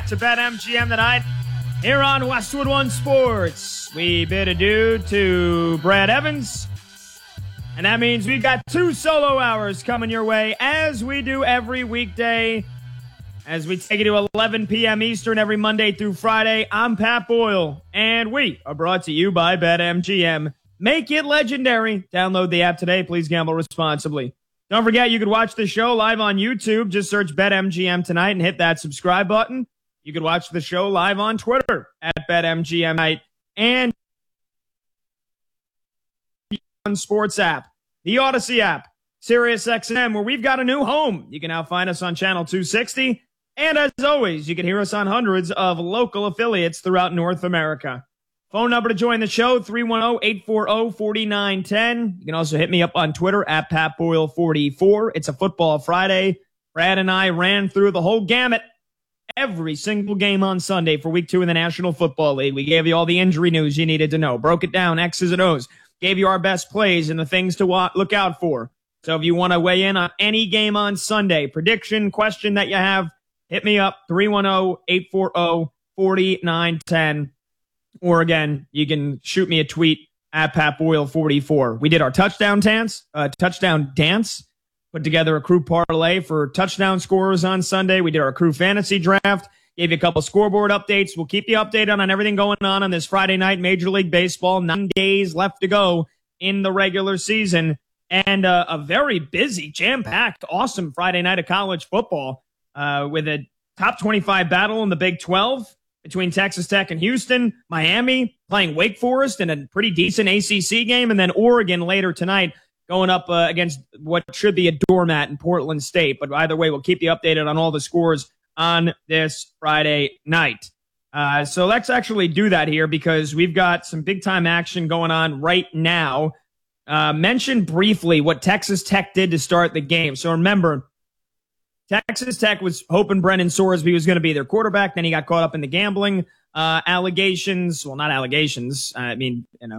back to BetMGM tonight here on Westwood One Sports. We bid adieu to Brad Evans, and that means we've got 2 solo hours coming your way as we do every weekday, as we take you to 11 p.m. Eastern every Monday through Friday. I'm Pat Boyle, and we are brought to you by BetMGM. Make it legendary. Download the app today. Please gamble responsibly. Don't forget, you can watch the show live on YouTube. Just search BetMGM tonight and hit that subscribe button. You can watch the show live on Twitter at BetMGM Night and on Sports app, the Odyssey app, SiriusXM, where we've got a new home. You can now find us on Channel 260. And as always, you can hear us on hundreds of local affiliates throughout North America. Phone number to join the show, 310-840-4910. You can also hit me up on Twitter at PatBoyle44. It's a football Friday. Brad and I ran through the whole gamut, every single game on Sunday for Week 2 in the National Football League. We gave you all the injury news you needed to know, broke it down, X's and O's, gave you our best plays and the things to look out for. So if you want to weigh in on any game on Sunday, prediction, question that you have, hit me up, 310-840-4910. Or again, you can shoot me a tweet at PatBoyle44. We did our touchdown dance, put together a crew parlay for touchdown scorers on Sunday. We did our crew fantasy draft, gave you a couple scoreboard updates. We'll keep you updated on everything going on this Friday night, Major League Baseball. 9 days left to go in the regular season. And a very busy, jam-packed, awesome Friday night of college football with a top 25 battle in the Big 12. Between Texas Tech and Houston, Miami playing Wake Forest in a pretty decent ACC game, and then Oregon later tonight going up against what should be a doormat in Portland State. But either way, we'll keep you updated on all the scores on this Friday night. So let's actually do that here because we've got some big-time action going on right now. Mention briefly what Texas Tech did to start the game. So remember, Texas Tech was hoping Brennan Sorsby was going to be their quarterback. Then he got caught up in the gambling allegations. Well, not allegations. The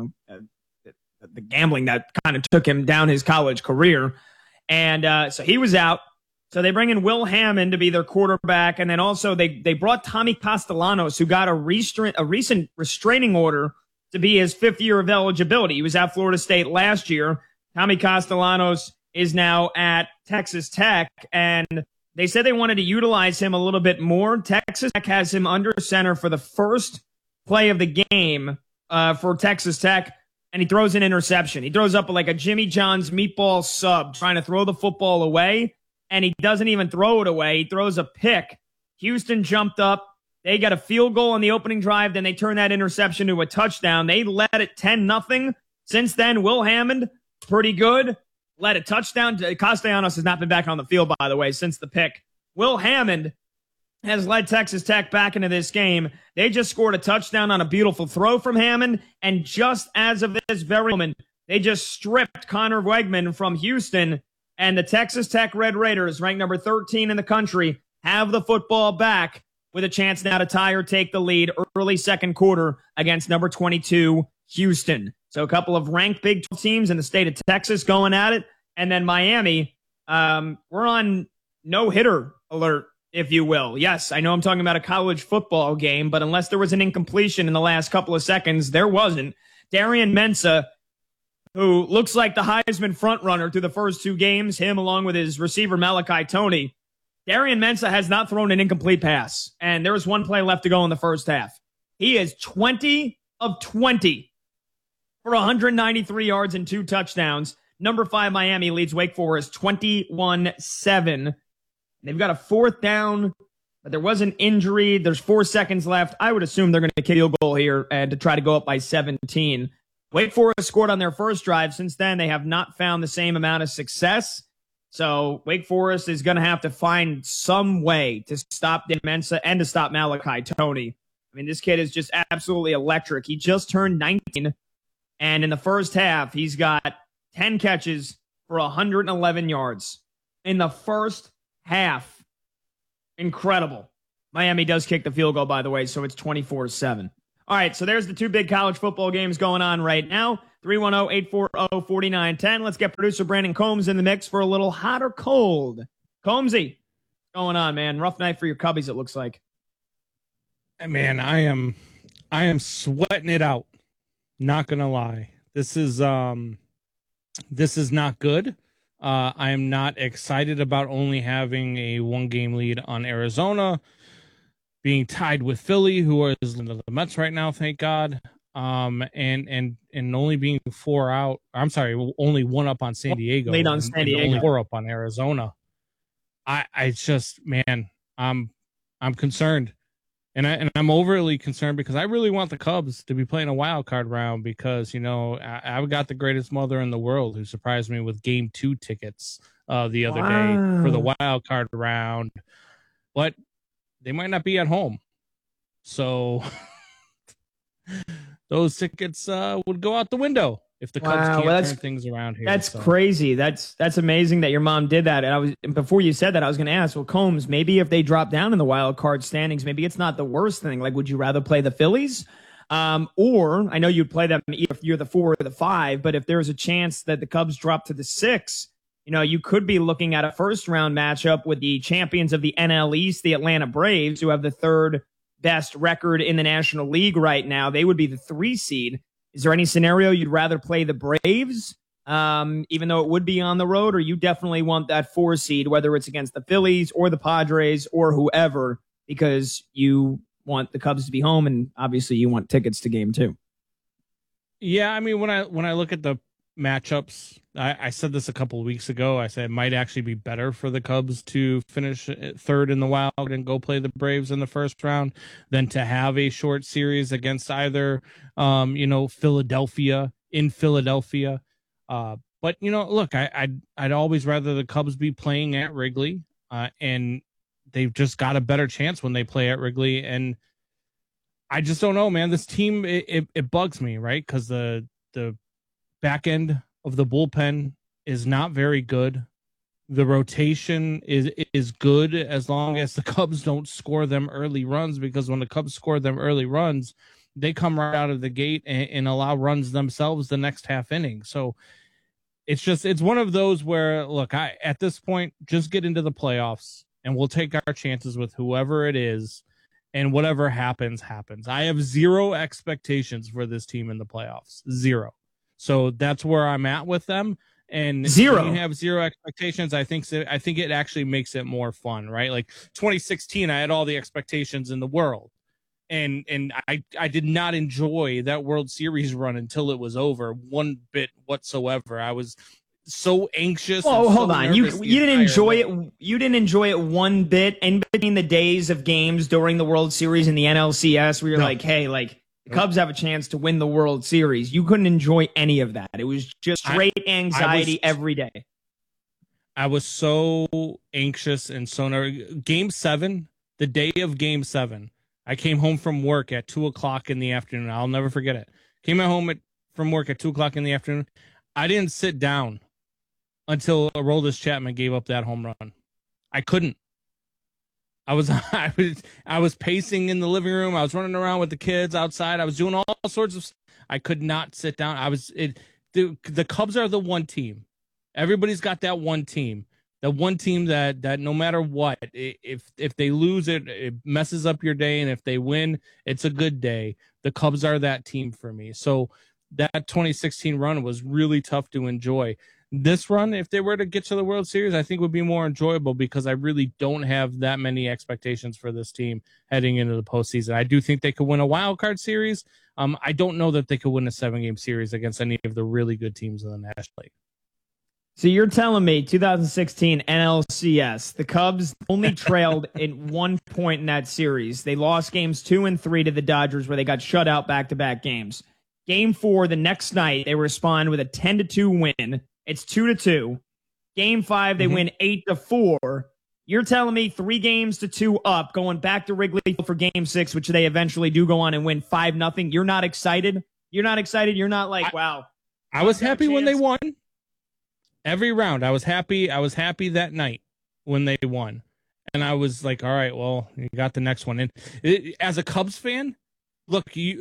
gambling that kind of took him down his college career. And so he was out. So they bring in Will Hammond to be their quarterback. And then also they brought Tommy Castellanos, who got a recent restraining order to be his 5th year of eligibility. He was at Florida State last year. Tommy Castellanos is now at Texas Tech. And they said they wanted to utilize him a little bit more. Texas Tech has him under center for the first play of the game for Texas Tech, and he throws an interception. He throws up like a Jimmy John's meatball sub, trying to throw the football away, and he doesn't even throw it away. He throws a pick. Houston jumped up. They got a field goal on the opening drive. Then they turned that interception to a touchdown. They led it 10-0. Since then, Will Hammond, pretty good. Led a touchdown. Castellanos has not been back on the field, by the way, since the pick. Will Hammond has led Texas Tech back into this game. They just scored a touchdown on a beautiful throw from Hammond. And just as of this very moment, they just stripped Connor Wegman from Houston. And the Texas Tech Red Raiders, ranked number 13 in the country, have the football back with a chance now to tie or take the lead early second quarter against number 22, Houston. So a couple of ranked Big 12 teams in the state of Texas going at it. And then Miami, we're on no-hitter alert, if you will. Yes, I know I'm talking about a college football game, but unless there was an incompletion in the last couple of seconds, there wasn't. Darian Mensah, who looks like the Heisman frontrunner through the first 2 games, him along with his receiver Malachi Toney. Darian Mensah has not thrown an incomplete pass, and there was 1 play left to go in the first half. He is 20 of 20. For 193 yards and 2 touchdowns. Number 5, Miami leads Wake Forest 21-7. They've got a 4th down, but there was an injury. There's 4 seconds left. I would assume they're going to kick a field goal here and to try to go up by 17. Wake Forest scored on their first drive. Since then, they have not found the same amount of success. So Wake Forest is going to have to find some way to stop Dan Mensah and to stop Malachi Toney. I mean, this kid is just absolutely electric. He just turned 19. And in the first half, he's got 10 catches for 111 yards. In the first half. Incredible. Miami does kick the field goal, by the way, so it's 24-7. All right, so there's the 2 big college football games going on right now. 310-840-4910. Let's get producer Brandon Combs in the mix for a little hot or cold. Combsy, what's going on, man? Rough night for your Cubbies, it looks like. Man, I am sweating it out. Not gonna lie. This is not good. I am not excited about only having a 1 game lead on Arizona, being tied with Philly, who is in the Mets right now, thank God. And only being 4 out. I'm sorry, only 1 up on San Diego, Lead on and, San and only Diego. 4 up on Arizona. I just, man, I'm concerned. And I'm overly concerned because I really want the Cubs to be playing a wild card round because, I've got the greatest mother in the world who surprised me with game 2 tickets the other day for the Wow. wild card round, but they might not be at home. So those tickets would go out the window if the Cubs Wow. can't Well, turn things around here. that's So crazy. That's amazing that your mom did that. And before you said that, I was going to ask, well, Combs, maybe if they drop down in the wild card standings, maybe it's not the worst thing. Like, would you rather play the Phillies? Or I know you'd play them if you're the 4 or the 5, but if there's a chance that the Cubs drop to the 6, you could be looking at a first round matchup with the champions of the NL East, the Atlanta Braves, who have the third best record in the National League right now. They would be the 3 seed. Is there any scenario you'd rather play the Braves, even though it would be on the road, or you definitely want that 4 seed, whether it's against the Phillies or the Padres or whoever, because you want the Cubs to be home and obviously you want tickets to game 2? yeah, I mean, when I look at the matchups, I said this a couple of weeks ago. I said it might actually be better for the Cubs to finish third in the Wild and go play the Braves in the first round than to have a short series against either, Philadelphia in Philadelphia. But look, I'd always rather the Cubs be playing at Wrigley, and they've just got a better chance when they play at Wrigley. And I just don't know, man. This team, it bugs me, right? Because the back end of the bullpen is not very good. The rotation is good as long as the Cubs don't score them early runs, because when the Cubs score them early runs, they come right out of the gate and allow runs themselves the next half inning. So it's one of those where, look, at this point, just get into the playoffs and we'll take our chances with whoever it is, and whatever happens, happens. I have zero expectations for this team in the playoffs. Zero. So that's where I'm at with them. And Zero. when you have zero expectations, I think it actually makes it more fun, right? Like 2016, I had all the expectations in the world. And I did not enjoy that World Series run until it was over one bit whatsoever. I was so anxious. Oh, hold so on. You didn't enjoy it. You didn't enjoy it one bit in between the days of games during the World Series and the NLCS where you're like, hey, like the Cubs have a chance to win the World Series. You couldn't enjoy any of that. It was just straight anxiety every day. I was so anxious and so nervous. Game 7, the day of Game 7, I came home from work at 2:00 in the afternoon. I'll never forget it. Came home from work at 2:00 in the afternoon. I didn't sit down until Aroldis Chapman gave up that home run. I couldn't. I was pacing in the living room. I was running around with the kids outside. I was doing all sorts of stuff. I could not sit down. The Cubs are the one team. Everybody's got that one team. The one team that no matter what, if they lose it messes up your day, and if they win, it's a good day. The Cubs are that team for me. So that 2016 run was really tough to enjoy. This run, if they were to get to the World Series, I think would be more enjoyable because I really don't have that many expectations for this team heading into the postseason. I do think they could win a wild card series. I don't know that they could win a 7-game series against any of the really good teams in the National League. So you're telling me 2016 NLCS, the Cubs only trailed at one point in that series. They lost games 2 and 3 to the Dodgers where they got shut out back-to-back games. Game 4, the next night, they respond with a 10-2 win. It's 2-2. Game 5, they win 8-4. You're telling me 3 games to 2 up, going back to Wrigley for Game 6, which they eventually do go on and win 5-0. You're not excited? You're not excited? You're not like, wow. I was happy when they won. Every round, I was happy. I was happy that night when they won. And I was like, all right, well, you got the next one. And as a Cubs fan, look,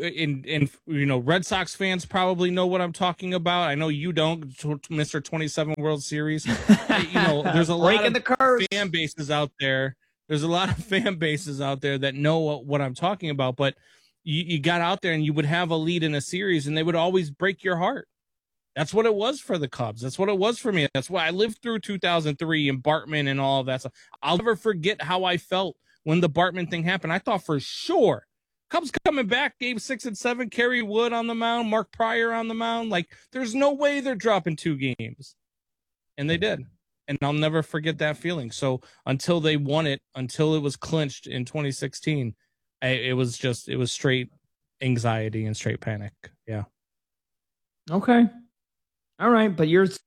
Red Sox fans probably know what I'm talking about. I know you don't, Mr. 27 World Series. There's a lot of fan bases out there There's a lot of fan bases out there that know what I'm talking about, but you got out there and you would have a lead in a series and they would always break your heart. That's what it was for the Cubs. That's what it was for me. That's why I lived through 2003 and Bartman and all of that stuff. I'll never forget how I felt when the Bartman thing happened. I thought for sure Cubs coming back, game 6 and 7, Kerry Wood on the mound, Mark Pryor on the mound. Like, there's no way they're dropping 2 games. And they did. And I'll never forget that feeling. So until they won it, until it was clinched in 2016, it was straight anxiety and straight panic. Yeah. Okay. All right. But you're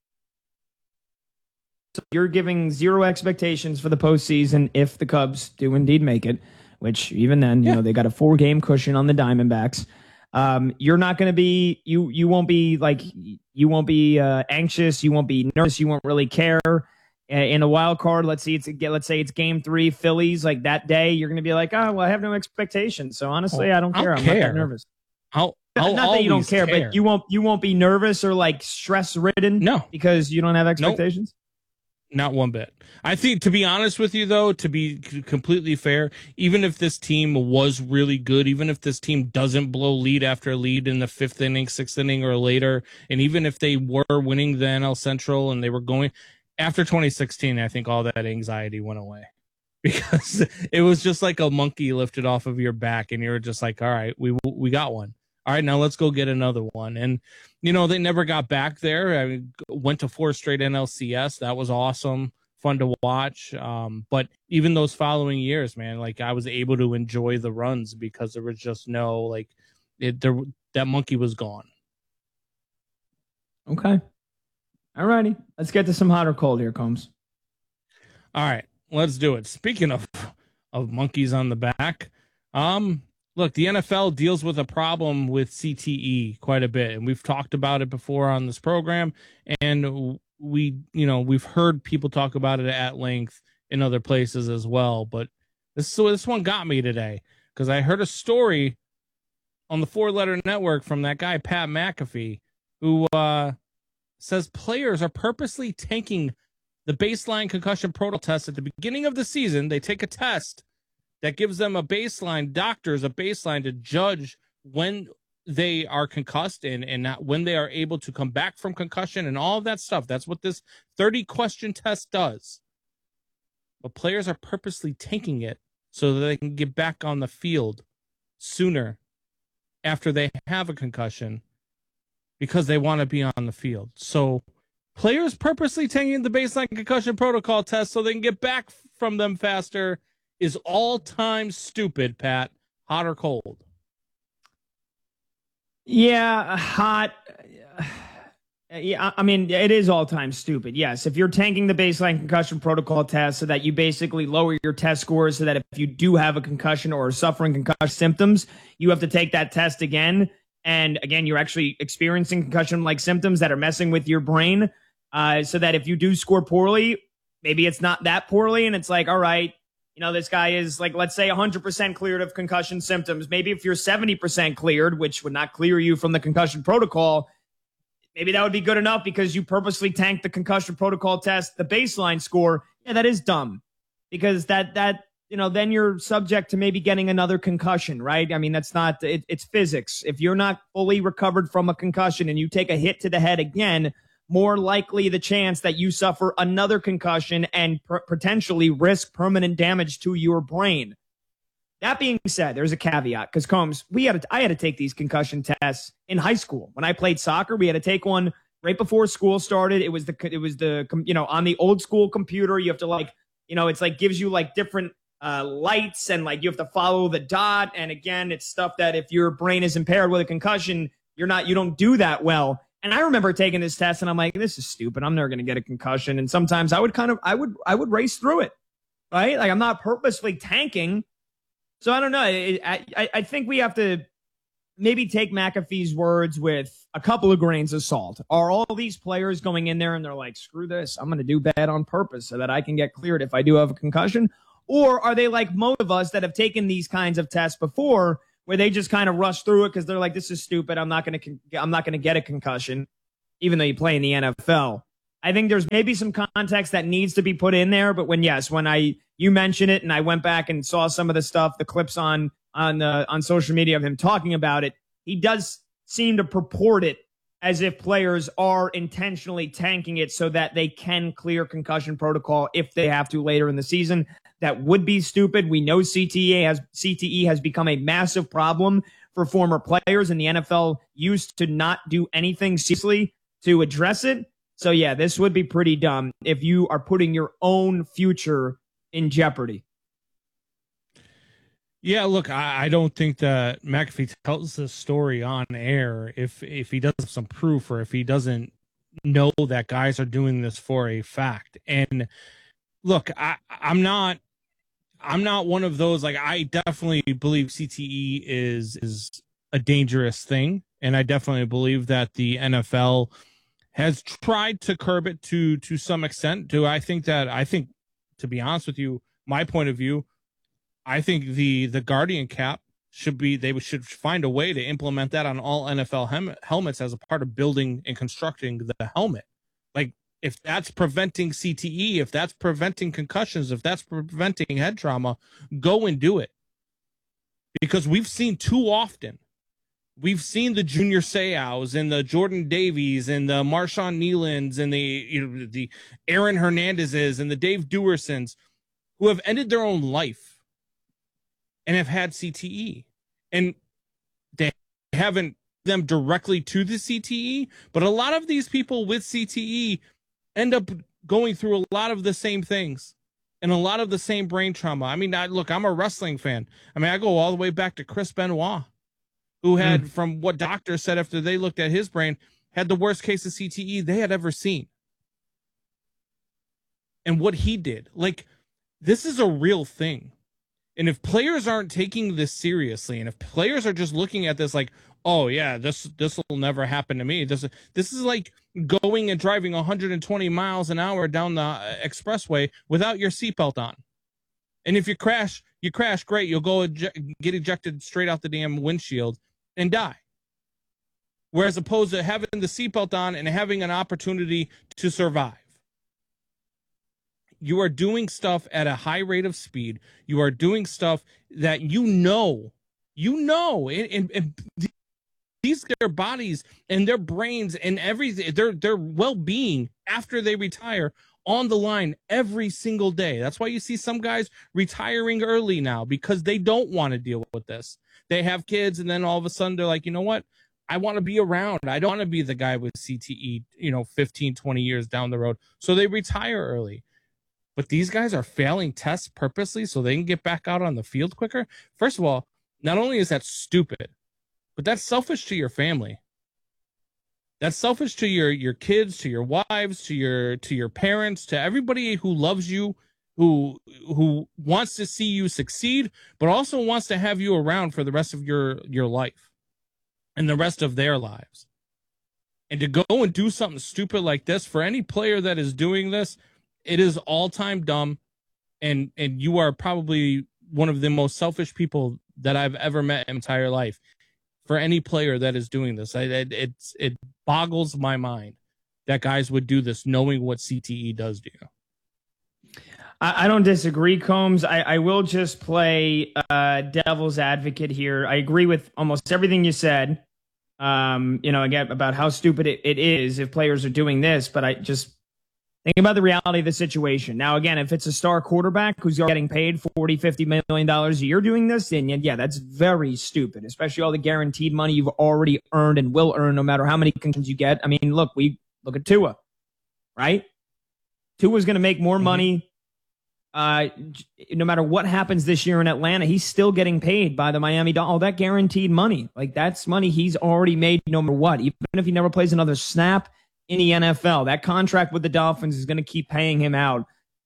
giving zero expectations for the postseason if the Cubs do indeed make it, which even then, you know, they got a 4-game cushion on the Diamondbacks. You're not going to be, you won't be anxious. You won't be nervous. You won't really care. In a wild card, let's say it's game 3 Phillies, like that day, you're going to be like, oh, well, I have no expectations. So honestly, I don't care. I'm not that nervous. I'll not that you don't care, but you won't be nervous or like stress ridden. No, because you don't have expectations. Nope. Not one bit. I think, to be honest with you, though, to be completely fair, even if this team was really good, even if this team doesn't blow lead after lead in the 5th inning, 6th inning, or later, and even if they were winning the NL Central and they were going after 2016, I think all that anxiety went away because it was just like a monkey lifted off of your back, and you were just like, all right, we got one. All right, now let's go get another one. And, you know, they never got back there. I went to 4 straight NLCS. That was awesome, fun to watch. But even those following years, man, like I was able to enjoy the runs because there was just no, like, that monkey was gone. Okay. All righty. Let's get to some hot or cold here, Combs. All right, let's do it. Speaking of monkeys on the back, look, the NFL deals with a problem with CTE quite a bit, and we've talked about it before on this program, and we've heard people talk about it at length in other places as well. But this one got me today because I heard a story on the 4-letter network from that guy Pat McAfee, who says players are purposely tanking the baseline concussion protocol test at the beginning of the season. They take a test that gives them a baseline, doctors a baseline to judge when they are concussed and not when they are able to come back from concussion and all of that stuff. That's what this 30-question test does. But players are purposely taking it so that they can get back on the field sooner after they have a concussion because they want to be on the field. So players purposely taking the baseline concussion protocol test so they can get back from them faster is all-time stupid, Pat. Hot or cold? Yeah, hot. Yeah, I mean, it is all-time stupid. Yes, if you're tanking the baseline concussion protocol test so that you basically lower your test scores so that if you do have a concussion or are suffering concussion symptoms, you have to take that test again. And again, you're actually experiencing concussion-like symptoms that are messing with your brain so that if you do score poorly, maybe it's not that poorly. And it's like, all right, you know, this guy is like, let's say 100% cleared of concussion symptoms. Maybe if you're 70% cleared, which would not clear you from the concussion protocol, maybe that would be good enough because you purposely tanked the concussion protocol test, the baseline score. Yeah, that is dumb because that you know, then you're subject to maybe getting another concussion, right? I mean, that's not, it's physics. If you're not fully recovered from a concussion and you take a hit to the head again, more likely the chance that you suffer another concussion and potentially risk permanent damage to your brain. That being said, there's a caveat because Combs, I had to take these concussion tests in high school. When I played soccer, we had to take one right before school started. It was the you know, on the old school computer, you have to like, you know, it's like gives you like different lights and like you have to follow the dot. And again, it's stuff that if your brain is impaired with a concussion, you don't do that well. And I remember taking this test and I'm like, this is stupid. I'm never going to get a concussion. And sometimes I would race through it, right? Like I'm not purposely tanking. So I don't know. I think we have to maybe take McAfee's words with a couple of grains of salt. Are all these players going in there and they're like, screw this, I'm going to do bad on purpose so that I can get cleared if I do have a concussion? Or are they like most of us that have taken these kinds of tests before where they just kind of rush through it because they're like, this is stupid. I'm not going to get a concussion, even though you play in the NFL. I think there's maybe some context that needs to be put in there. But when you mentioned it, and I went back and saw some of the stuff, the clips on social media of him talking about it. He does seem to purport it as if players are intentionally tanking it so that they can clear concussion protocol if they have to later in the season. That would be stupid. We know CTE has become a massive problem for former players, and the NFL used to not do anything seriously to address it. So yeah, this would be pretty dumb if you are putting your own future in jeopardy. Yeah, look, I don't think that McAfee tells this story on air if he doesn't have some proof, or if he doesn't know that guys are doing this for a fact. And look, I'm not one of those, like, I definitely believe CTE is a dangerous thing, and I definitely believe that the NFL has tried to curb it to some extent. I think, to be honest with you, my point of view, I think the Guardian cap should find a way to implement that on all NFL helmets as a part of building and constructing the helmet. Like, if that's preventing CTE, if that's preventing concussions, if that's preventing head trauma, go and do it. Because we've seen too often, we've seen the Junior Seaus and the Jordan Davies and the Marshawn Nealons and the Aaron Hernandezes and the Dave Duersons who have ended their own life and have had CTE, and they haven't them directly to the CTE, but a lot of these people with CTE end up going through a lot of the same things and a lot of the same brain trauma. I mean, look, I'm a wrestling fan. I mean, I go all the way back to Chris Benoit, who had, from what doctors said after they looked at his brain, had the worst case of CTE they had ever seen. And what he did, like, this is a real thing. And if players aren't taking this seriously, and if players are just looking at this like, oh yeah, this will never happen to me. This is like going and driving 120 miles an hour down the expressway without your seatbelt on. And if you crash, great. You'll go get ejected straight out the damn windshield and die. Whereas opposed to having the seatbelt on and having an opportunity to survive. You are doing stuff at a high rate of speed. You are doing stuff that and these, their bodies and their brains and everything, their well-being after they retire on the line every single day. That's why you see some guys retiring early now, because they don't want to deal with this. They have kids, and then all of a sudden they're like, you know what? I want to be around. I don't want to be the guy with CTE, 15, 20 years down the road. So they retire early. But these guys are failing tests purposely so they can get back out on the field quicker. First of all, not only is that stupid, but that's selfish to your family. That's selfish to your kids, to your wives, to your parents, to everybody who loves you, who wants to see you succeed, but also wants to have you around for the rest of your life and the rest of their lives. And to go and do something stupid like this, for any player that is doing this, it is all-time dumb, and you are probably one of the most selfish people that I've ever met in my entire life. For any player that is doing this, it boggles my mind that guys would do this knowing what CTE does to you. I don't disagree, Combs. I will just play devil's advocate here. I agree with almost everything you said, again, about how stupid it is if players are doing this, but I just think about the reality of the situation. Now, again, if it's a star quarterback who's getting paid $40-50 million a year doing this, then yeah, that's very stupid, especially all the guaranteed money you've already earned and will earn no matter how many concussions you get. I mean, look at Tua, right? Tua's going to make more money no matter what happens this year in Atlanta. He's still getting paid by the Miami Dolphins. All that guaranteed money, like that's money he's already made no matter what. Even if he never plays another snap in the NFL, that contract with the Dolphins is going to keep paying him out.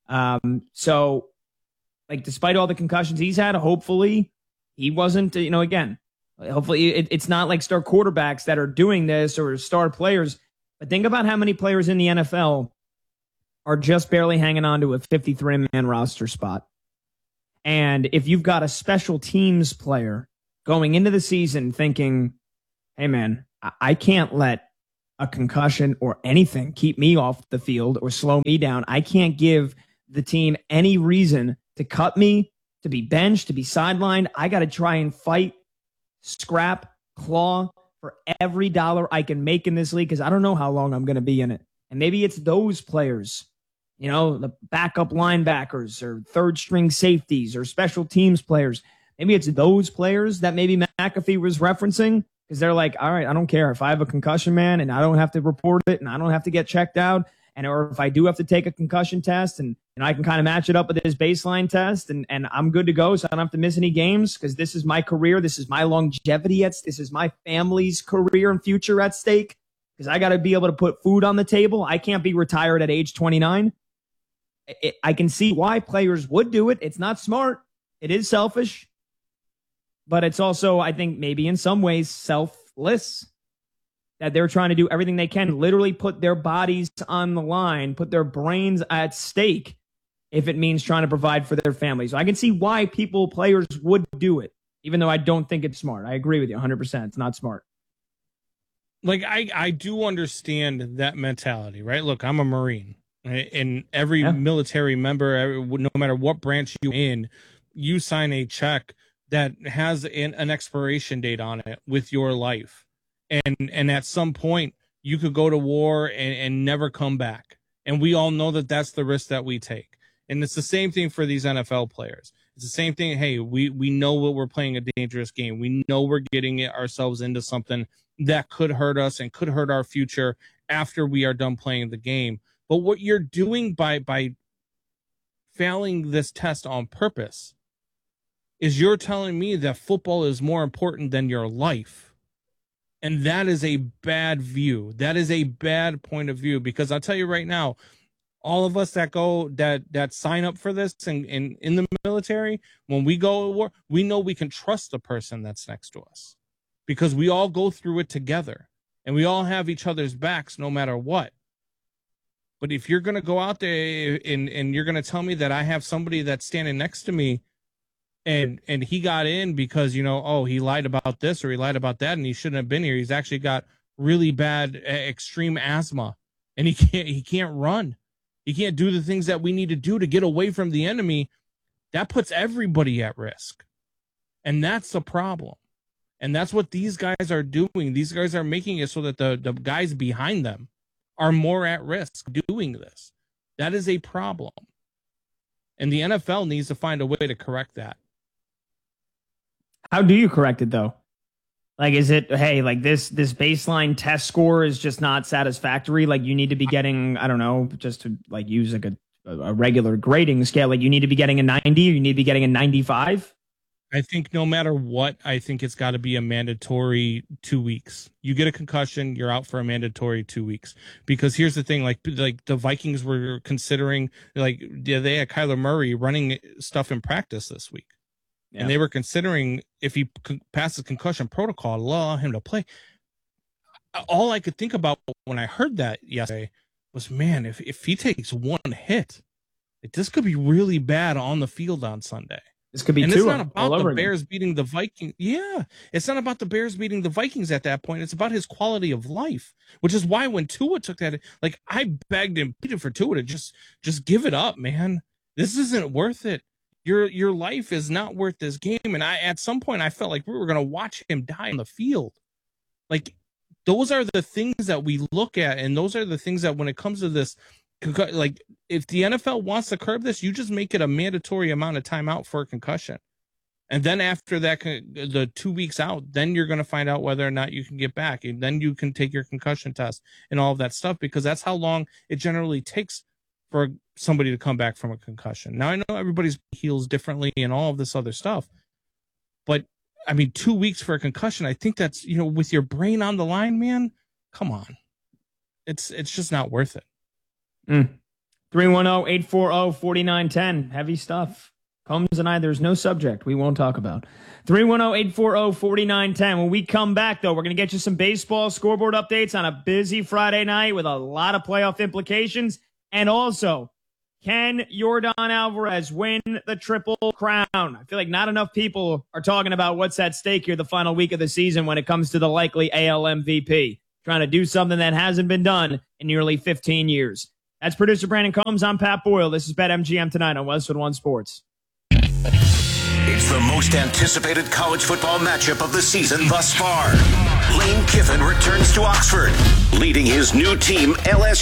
So, like, despite all the concussions he's had, hopefully he wasn't, again, hopefully it's not like star quarterbacks that are doing this or star players. But think about how many players in the NFL are just barely hanging on to a 53-man roster spot. And if you've got a special teams player going into the season thinking, hey, man, I can't let a concussion or anything keep me off the field or slow me down. I can't give the team any reason to cut me, to be benched, to be sidelined. I got to try and fight, scrap, claw for every dollar I can make in this league because I don't know how long I'm going to be in it. And maybe it's those players, you know, the backup linebackers or third string safeties or special teams players. Maybe it's those players that maybe McAfee was referencing because they're like, all right, I don't care if I have a concussion, man, and I don't have to report it and I don't have to get checked out. And or if I do have to take a concussion test and I can kind of match it up with his baseline test and I'm good to go. So I don't have to miss any games because this is my career. This is my longevity. This is my family's career and future at stake because I got to be able to put food on the table. I can't be retired at age 29. I can see why players would do it. It's not smart. It is selfish. But it's also, I think, maybe in some ways selfless that they're trying to do everything they can, literally put their bodies on the line, put their brains at stake if it means trying to provide for their families. So I can see why players would do it, even though I don't think it's smart. I agree with you 100%. It's not smart. Like, I do understand that mentality, right? Look, I'm a Marine, right? And every military member, no matter what branch you're in, you sign a check that has an expiration date on it with your life. And at some point, you could go to war and never come back. And we all know that that's the risk that we take. And it's the same thing for these NFL players. It's the same thing. Hey, we know that we're playing a dangerous game. We know we're getting ourselves into something that could hurt us and could hurt our future after we are done playing the game. But what you're doing by failing this test on purpose is you're telling me that football is more important than your life. And that is a bad view. That is a bad point of view, because I'll tell you right now, all of us that sign up for this and in the military, when we go to war, we know we can trust the person that's next to us because we all go through it together and we all have each other's backs no matter what. But if you're going to go out there and you're going to tell me that I have somebody that's standing next to me and he got in because, you know, oh, he lied about this or he lied about that and he shouldn't have been here. He's actually got really bad extreme asthma and he can't run. He can't do the things that we need to do to get away from the enemy. That puts everybody at risk. And that's the problem. And that's what these guys are doing. These guys are making it so that the guys behind them are more at risk doing this. That is a problem. And the NFL needs to find a way to correct that. How do you correct it, though? Like, is it, hey, like this baseline test score is just not satisfactory? Like, you need to be getting, I don't know, just to like use like a regular grading scale, like you need to be getting a 90 or you need to be getting a 95? I think no matter what, I think it's got to be a mandatory 2 weeks. You get a concussion, you're out for a mandatory 2 weeks. Because here's the thing, like the Vikings were considering, like they had Kyler Murray running stuff in practice this week. Yeah. And they were considering if he passes concussion protocol, allow him to play. All I could think about when I heard that yesterday was, man, if he takes one hit, this could be really bad on the field on Sunday. This could be and two. It's not about the Bears beating the Vikings. Yeah, it's not about the Bears beating the Vikings at that point. It's about his quality of life, which is why when Tua took that, like I begged and pleaded for Tua to just give it up, man. This isn't worth it. Your life is not worth this game. And at some point I felt like we were going to watch him die on the field. Like those are the things that we look at. And those are the things that when it comes to this, like if the NFL wants to curb this, you just make it a mandatory amount of time out for a concussion. And then after that, the 2 weeks out, then you're going to find out whether or not you can get back. And then you can take your concussion test and all of that stuff, because that's how long it generally takes for somebody to come back from a concussion. Now, I know everybody's heals differently and all of this other stuff, but I mean, 2 weeks for a concussion, I think that's, you know, with your brain on the line, man, come on. It's just not worth it. 310-840-4910. Heavy stuff. Combs and I, there's no subject we won't talk about. 310-840-4910. When we come back, though, we're going to get you some baseball scoreboard updates on a busy Friday night with a lot of playoff implications. And also, can Yordan Alvarez win the Triple Crown? I feel like not enough people are talking about what's at stake here the final week of the season when it comes to the likely AL MVP. Trying to do something that hasn't been done in nearly 15 years. That's producer Brandon Combs. I'm Pat Boyle. This is BetMGM tonight on Westwood One Sports. It's the most anticipated college football matchup of the season thus far. Lane Kiffin returns to Oxford, leading his new team, LSU.